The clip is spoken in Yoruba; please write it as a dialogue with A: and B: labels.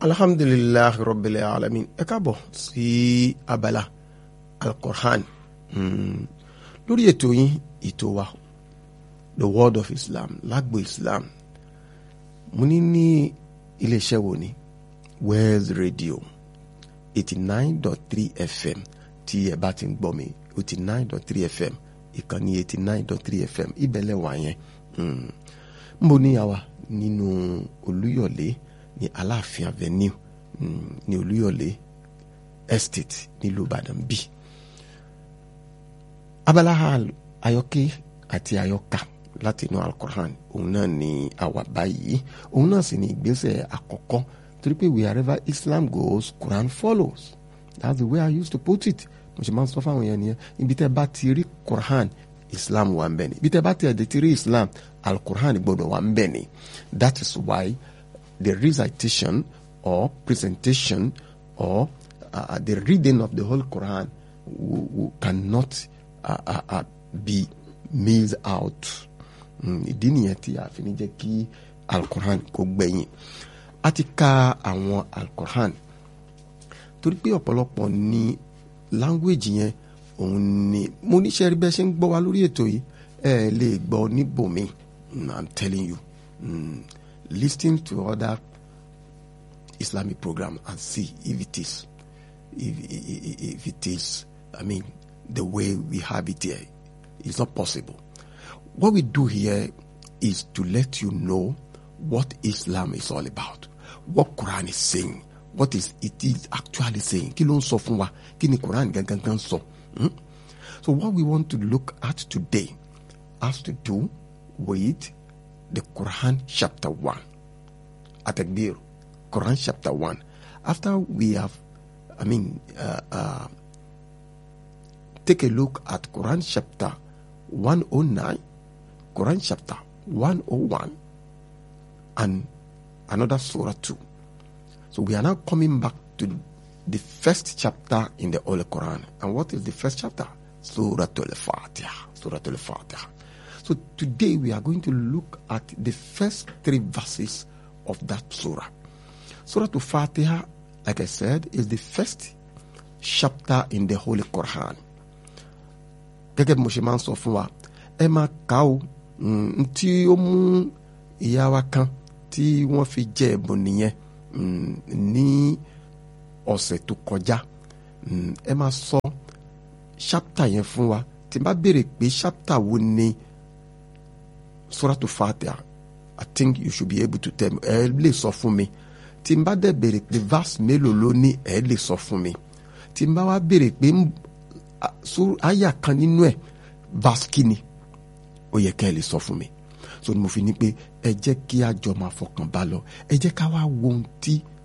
A: alhamdulillahi rabbil alamin. Ẹ káàbọ̀ sí abala al-Qur'an lórí ètò yín, ètò wa the world of Islam, lágbo Islam. Mo ní iléeṣẹ́ wo ni Wells Radio 89.3 FM tí ẹ bá ti ń gbọ́ mi 89.3 FM ìkànnì 89.3 FM ìbẹ̀lẹ̀ wà yẹn. Mo ní àwa nínú Olúyọ̀lé ní Aláàfin Avenue ní Olúyọ̀lé Estate nílùú Ìbàdàn bí. Abala àyọkẹ́ àti àyọkà láti inú Al-Qur'an òun náà ni àwa báyìí, òun náà sì ni ìgbésẹ̀ àkọ́kọ́ torí pé wherever Islam goes, Quran follows. That's the way I used to put it. Mo ṣe máa ń sọ fáwọn èèyàn nìyẹn, ibi tẹ́ bá ti rí Quran, Islam wà ń bẹ ni. Ibi tẹ́ bá ti ẹ̀dẹ̀ ti rí Islam, Al-Qur'an gbọ́dọ̀ wà ń bẹ ni. That is why the recitation or presentation or the reading of the whole Quran cannot be missed out. Ìdí nìyẹn tí a fi ní jẹ́ kí Al-Qur'an kó gbẹ̀yìn. A ti ka àwọn Al-Qur'an torí pé ọ̀pọ̀lọpọ̀ ní language yẹn òun ni mo níṣẹ́ rí bẹ́ẹ̀ ṣe ń gbọ́ wa lórí ètò yìí ẹ lè gbọ́ níbòmí. I'm telling you, listen to other Islamic program and see if it is I mean the way we have it here. It's not possible. What we do here is to let you know what Islam is all about, what Quran is saying, what is it is actually saying. Kí ló ń sọ fún wa? Kí ni Quran gangan sọ? So what we want to look at today has to do with the Quran chapter 1. At-Takbir, Quran chapter 1. After we have, take a look at Quran chapter 109, Quran chapter 101, and another surah 2. So we are now coming back to the first chapter in the Holy Quran. And what is the first chapter? Surah Al-Fatiha. Surah Al-Fatiha. So today we are going to look at the first 3 verses of that surah. Surah Al-Fatiha, like I said, is the first chapter in the Holy Quran. Gẹ́gẹ́ bí mo ṣe máa ń sọ fún wa, ẹ máa kà ó tí ó mú ìyá wa kan tí wọ́n fi jẹ ẹ̀bùn nìyẹn ní ọ̀sẹ̀ tó kọjá. Ẹ máa sọ chapter yẹn fún wa. Tí n bá béèrè pé chapter wo ni Surah Al-Fatiha, I think you should be able to tell me. Ẹ lè sọ fún mi. Tí n bá dẹ̀ béèrè pé verse mélòó ló ní, ẹ lè sọ fún mi. Tí n bá wá béèrè pé àyà kan nínú ẹ̀ verse kíni, ó yẹ kẹ́ ẹ lè sọ fún mi. So ni mo fi ní pé ẹ jẹ́ kí a jọ máa fọkàn bá lọ. Ẹ jẹ́ ká wá wo ohun tí